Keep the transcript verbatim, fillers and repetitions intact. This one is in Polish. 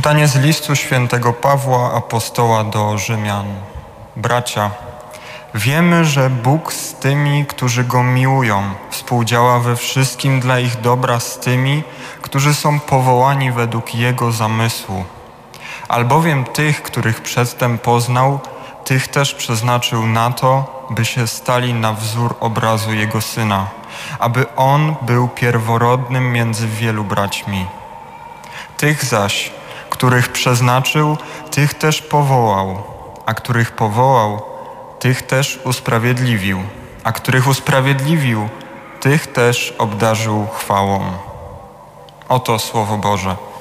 Czytanie z listu świętego Pawła, apostoła do Rzymian. Bracia, wiemy, że Bóg z tymi, którzy Go miłują, współdziała we wszystkim dla ich dobra z tymi, którzy są powołani według Jego zamysłu. Albowiem tych, których przedtem poznał, tych też przeznaczył na to, by się stali na wzór obrazu Jego Syna, aby On był pierworodnym między wielu braćmi. Tych zaś, których przeznaczył, tych też powołał, a których powołał, tych też usprawiedliwił, a których usprawiedliwił, tych też obdarzył chwałą. Oto Słowo Boże.